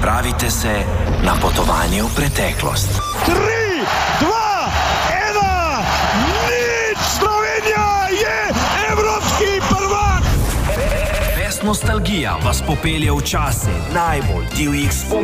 Odpravite se na potovanje v preteklost. 3, 2, 1, nič! Slovenija je evropski prvak! Fest Nostalgija vas popelje v čase najbolj divjih spominov.